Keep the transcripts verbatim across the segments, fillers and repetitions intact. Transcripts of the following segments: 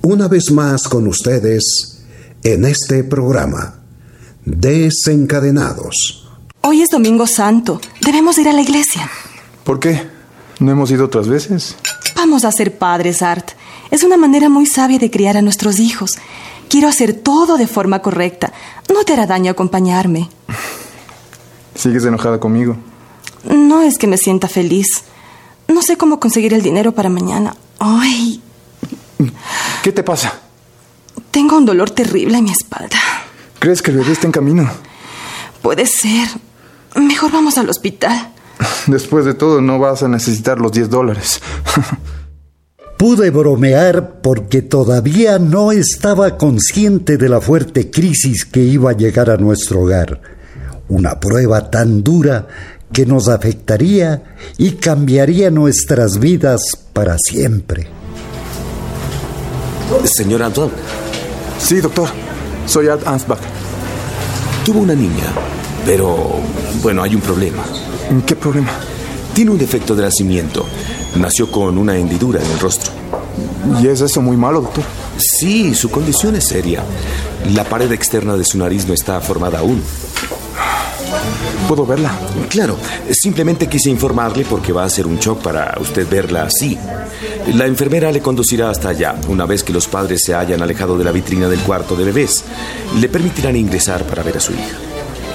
una vez más con ustedes en este programa, Desencadenados. Hoy es Domingo Santo. Debemos ir a la iglesia. ¿Por qué? ¿No hemos ido otras veces? Vamos a ser padres, Art. Es una manera muy sabia de criar a nuestros hijos. Quiero hacer todo de forma correcta. No te hará daño acompañarme. ¿Sigues enojada conmigo? No es que me sienta feliz. No sé cómo conseguir el dinero para mañana. ¡Ay! ¿Qué te pasa? Tengo un dolor terrible en mi espalda. ¿Crees que el bebé está en camino? Puede ser. Mejor vamos al hospital. Después de todo, no vas a necesitar los diez dólares. Pude bromear porque todavía no estaba consciente de la fuerte crisis que iba a llegar a nuestro hogar. Una prueba tan dura que nos afectaría y cambiaría nuestras vidas para siempre. Señor Antoine. Sí, doctor. Soy Art Ansbach. Tuvo una niña, pero, bueno, hay un problema. ¿Qué problema? Tiene un defecto de nacimiento. Nació con una hendidura en el rostro. ¿Y es eso muy malo, doctor? Sí, su condición es seria. La pared externa de su nariz no está formada aún. ¿Puedo verla? Claro, simplemente quise informarle porque va a ser un shock para usted verla así. La enfermera le conducirá hasta allá. Una vez que los padres se hayan alejado de la vitrina del cuarto de bebés, le permitirán ingresar para ver a su hija.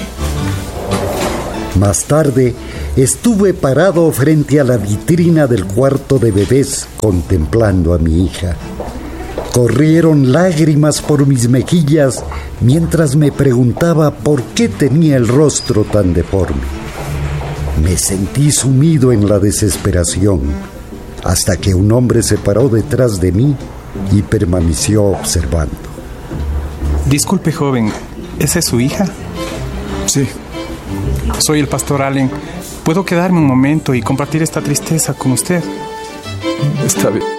Más tarde, estuve parado frente a la vitrina del cuarto de bebés contemplando a mi hija. Corrieron lágrimas por mis mejillas mientras me preguntaba por qué tenía el rostro tan deforme. Me sentí sumido en la desesperación, hasta que un hombre se paró detrás de mí y permaneció observando. Disculpe, joven, ¿esa es su hija? Sí. Soy el pastor Allen. ¿Puedo quedarme un momento y compartir esta tristeza con usted? Está bien.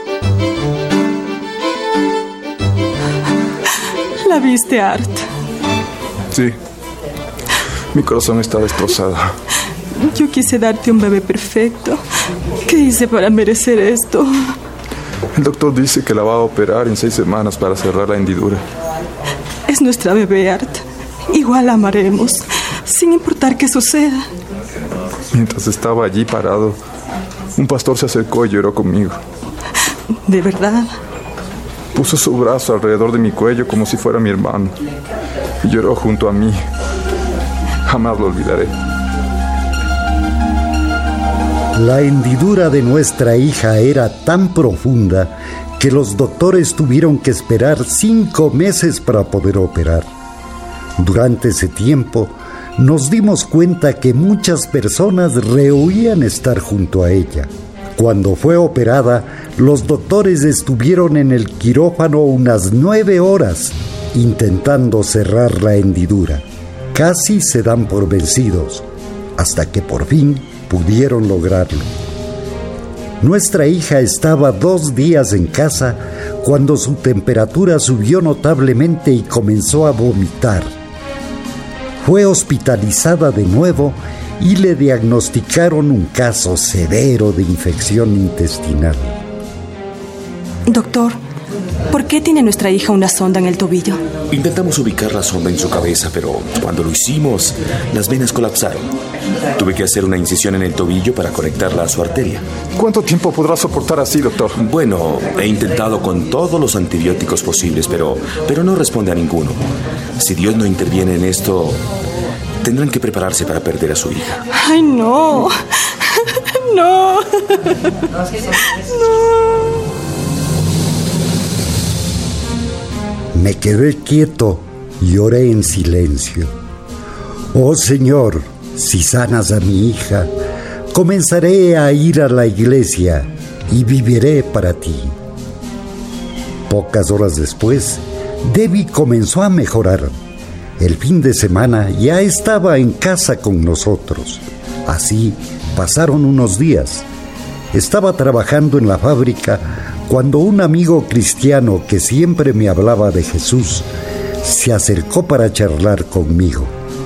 ¿La viste, Art? Sí. Mi corazón está destrozado. Yo quise darte un bebé perfecto. ¿Qué hice para merecer esto? El doctor dice que la va a operar en seis semanas para cerrar la hendidura. Es nuestra bebé, Art. Igual la amaremos, sin importar qué suceda. Mientras estaba allí parado, un pastor se acercó y lloró conmigo. ¿De verdad? Puso su brazo alrededor de mi cuello como si fuera mi hermano y lloró junto a mí. Jamás lo olvidaré. La hendidura de nuestra hija era tan profunda que los doctores tuvieron que esperar cinco meses para poder operar. Durante ese tiempo, nos dimos cuenta que muchas personas rehuían estar junto a ella. Cuando fue operada, los doctores estuvieron en el quirófano unas nueve horas intentando cerrar la hendidura. Casi se dan por vencidos, hasta que por fin pudieron lograrlo. Nuestra hija estaba dos días en casa cuando su temperatura subió notablemente y comenzó a vomitar. Fue hospitalizada de nuevo y le diagnosticaron un caso severo de infección intestinal. Doctor, ¿por qué tiene nuestra hija una sonda en el tobillo? Intentamos ubicar la sonda en su cabeza, pero cuando lo hicimos, las venas colapsaron. Tuve que hacer una incisión en el tobillo para conectarla a su arteria. ¿Cuánto tiempo podrá soportar así, doctor? Bueno, he intentado con todos los antibióticos posibles, pero, pero no responde a ninguno. Si Dios no interviene en esto, tendrán que prepararse para perder a su hija. ¡Ay, no! ¡No! ¡No! Me quedé quieto y oré en silencio. Oh Señor, si sanas a mi hija, comenzaré a ir a la iglesia y viviré para ti. Pocas horas después, Debbie comenzó a mejorar. El fin de semana ya estaba en casa con nosotros. Así pasaron unos días. Estaba trabajando en la fábrica cuando un amigo cristiano que siempre me hablaba de Jesús se acercó para charlar conmigo.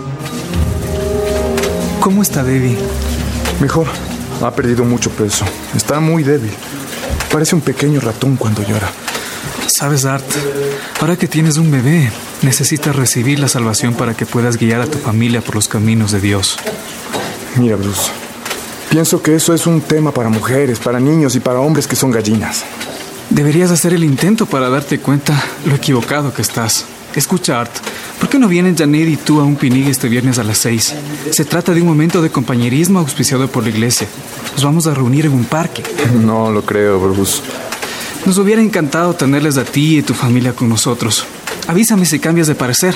¿Cómo está Debbie? Mejor. Ha perdido mucho peso. Está muy débil. Parece un pequeño ratón cuando llora. Sabes, Art, ahora que tienes un bebé, necesitas recibir la salvación para que puedas guiar a tu familia por los caminos de Dios. Mira, Bruce, pienso que eso es un tema para mujeres, para niños y para hombres que son gallinas. Deberías hacer el intento para darte cuenta lo equivocado que estás. Escucha, Art, ¿por qué no vienen Janet y tú a un picnic este viernes a las seis? Se trata de un momento de compañerismo auspiciado por la iglesia. Nos vamos a reunir en un parque. No lo creo, Bruce. Nos hubiera encantado tenerles a ti y tu familia con nosotros. Avísame si cambias de parecer.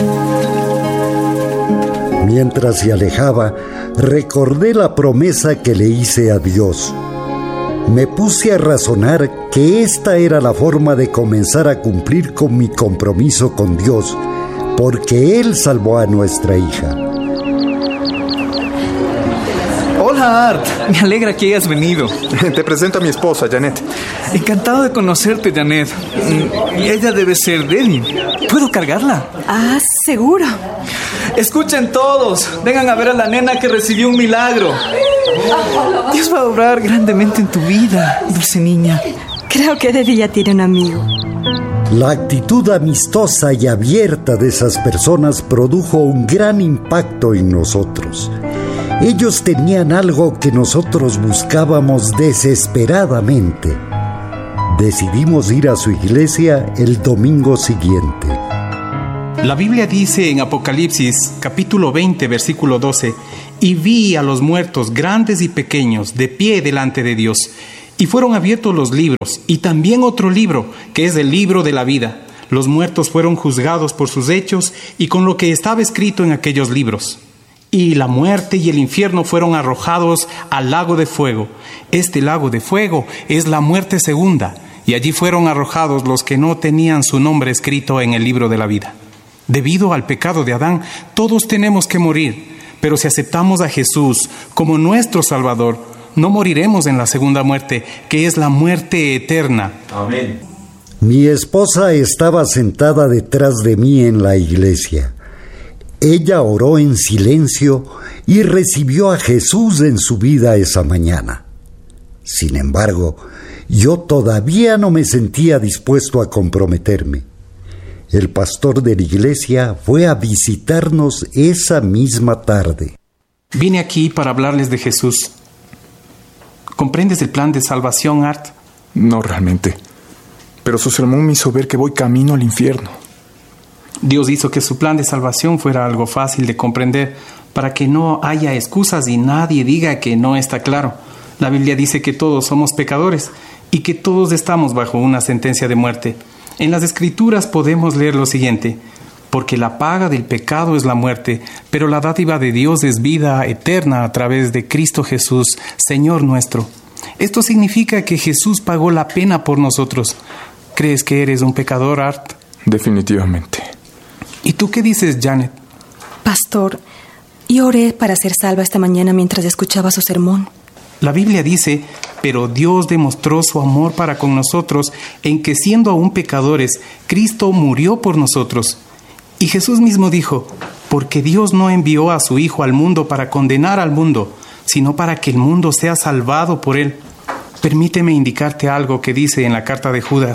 Mientras se alejaba, recordé la promesa que le hice a Dios. Me puse a razonar que esta era la forma de comenzar a cumplir con mi compromiso con Dios, porque Él salvó a nuestra hija. Hola, Art. Me alegra que hayas venido. Te presento a mi esposa, Janet. Encantado de conocerte, Janet. Ella debe ser Debbie. ¿Puedo cargarla? Ah, seguro. Escuchen todos. Vengan a ver a la nena que recibió un milagro. Dios va a obrar grandemente en tu vida, dulce niña. Creo que Debbie ya tiene un amigo. La actitud amistosa y abierta de esas personas produjo un gran impacto en nosotros. Ellos tenían algo que nosotros buscábamos desesperadamente. Decidimos ir a su iglesia el domingo siguiente. La Biblia dice en Apocalipsis, capítulo veinte, versículo doce, «Y vi a los muertos, grandes y pequeños, de pie delante de Dios, y fueron abiertos los libros, y también otro libro, que es el libro de la vida. Los muertos fueron juzgados por sus hechos y con lo que estaba escrito en aquellos libros. Y la muerte y el infierno fueron arrojados al lago de fuego. Este lago de fuego es la muerte segunda, y allí fueron arrojados los que no tenían su nombre escrito en el libro de la vida. Debido al pecado de Adán, todos tenemos que morir, pero si aceptamos a Jesús como nuestro Salvador, no moriremos en la segunda muerte, que es la muerte eterna». Amén. Mi esposa estaba sentada detrás de mí en la iglesia. Ella oró en silencio y recibió a Jesús en su vida esa mañana. Sin embargo, yo todavía no me sentía dispuesto a comprometerme. El pastor de la iglesia fue a visitarnos esa misma tarde. Vine aquí para hablarles de Jesús. ¿Comprendes el plan de salvación, Art? No realmente. Pero su sermón me hizo ver que voy camino al infierno. Dios hizo que su plan de salvación fuera algo fácil de comprender, para que no haya excusas y nadie diga que no está claro. La Biblia dice que todos somos pecadores y que todos estamos bajo una sentencia de muerte. En las Escrituras podemos leer lo siguiente: porque la paga del pecado es la muerte, pero la dádiva de Dios es vida eterna a través de Cristo Jesús, Señor nuestro. Esto significa que Jesús pagó la pena por nosotros. ¿Crees que eres un pecador, Art? Definitivamente. ¿Y tú qué dices, Janet? Pastor, yo oré para ser salva esta mañana mientras escuchaba su sermón. La Biblia dice: pero Dios demostró su amor para con nosotros en que, siendo aún pecadores, Cristo murió por nosotros. Y Jesús mismo dijo: porque Dios no envió a su Hijo al mundo para condenar al mundo, sino para que el mundo sea salvado por él. Permíteme indicarte algo que dice en la carta de Judas: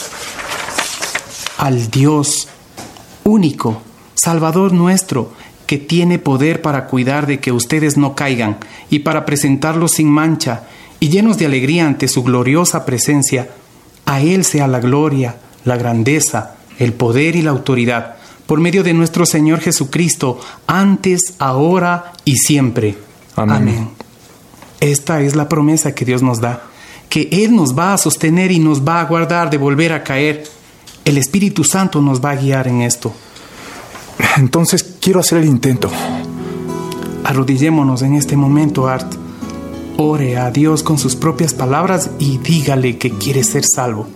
al Dios único, Salvador nuestro, que tiene poder para cuidar de que ustedes no caigan y para presentarlos sin mancha y llenos de alegría ante su gloriosa presencia, a Él sea la gloria, la grandeza, el poder y la autoridad, por medio de nuestro Señor Jesucristo, antes, ahora y siempre. Amén. Amén. Esta es la promesa que Dios nos da, que Él nos va a sostener y nos va a guardar de volver a caer. El Espíritu Santo nos va a guiar en esto. Entonces quiero hacer el intento. Arrodillémonos en este momento, Art. Ore a Dios con sus propias palabras y dígale que quiere ser salvo.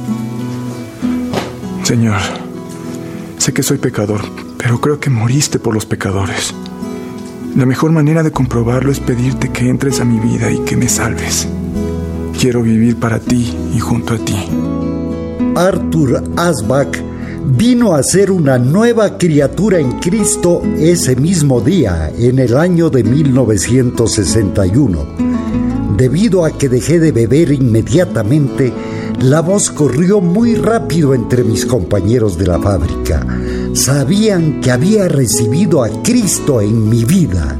Señor, sé que soy pecador, pero creo que moriste por los pecadores. La mejor manera de comprobarlo es pedirte que entres a mi vida y que me salves. Quiero vivir para ti y junto a ti. Arthur Asbach vino a ser una nueva criatura en Cristo ese mismo día, en el año de mil novecientos sesenta y uno. Debido a que dejé de beber inmediatamente, La voz corrió muy rápido entre mis compañeros de la fábrica. Sabían que había recibido a Cristo en mi vida.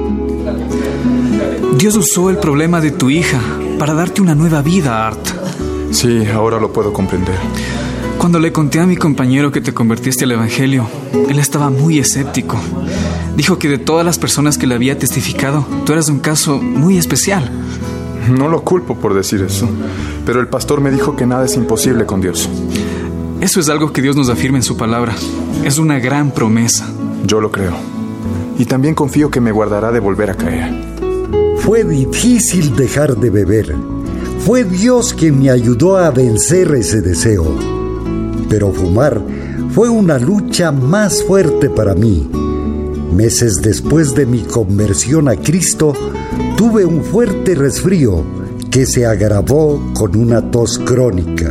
Dios usó el problema de tu hija para darte una nueva vida, Art. Sí, ahora lo puedo comprender. Cuando le conté a mi compañero que te convertiste al Evangelio, él estaba muy escéptico. Dijo que de todas las personas que le había testificado, tú eras un caso muy especial. No lo culpo por decir eso, pero el pastor me dijo que nada es imposible con Dios. Eso es algo que Dios nos afirma en su palabra. Es una gran promesa. Yo lo creo. Y también confío que me guardará de volver a caer. Fue difícil dejar de beber. Fue Dios quien me ayudó a vencer ese deseo. Pero fumar fue una lucha más fuerte para mí. Meses después de mi conversión a Cristo, tuve un fuerte resfrío que se agravó con una tos crónica.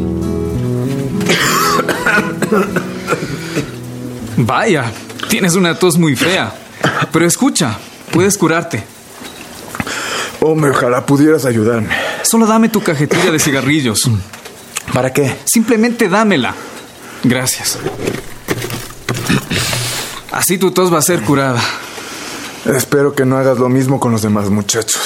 Vaya, tienes una tos muy fea. Pero escucha, puedes curarte. Hombre, ojalá pudieras ayudarme. Solo dame tu cajetilla de cigarrillos. ¿Para qué? Simplemente dámela. Gracias. Así tu tos va a ser curada. Espero que no hagas lo mismo con los demás muchachos.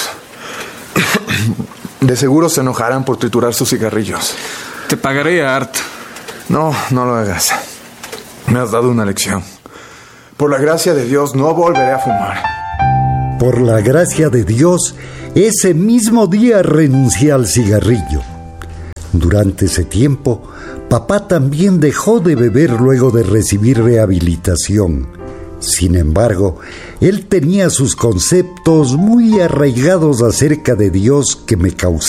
De seguro se enojarán por triturar sus cigarrillos. Te pagaré, Art. No, no lo hagas. Me has dado una lección. Por la gracia de Dios, no volveré a fumar. Por la gracia de Dios, ese mismo día renuncié al cigarrillo. Durante ese tiempo, papá también dejó de beber luego de recibir rehabilitación. Sin embargo, él tenía sus conceptos muy arraigados acerca de Dios que me causaban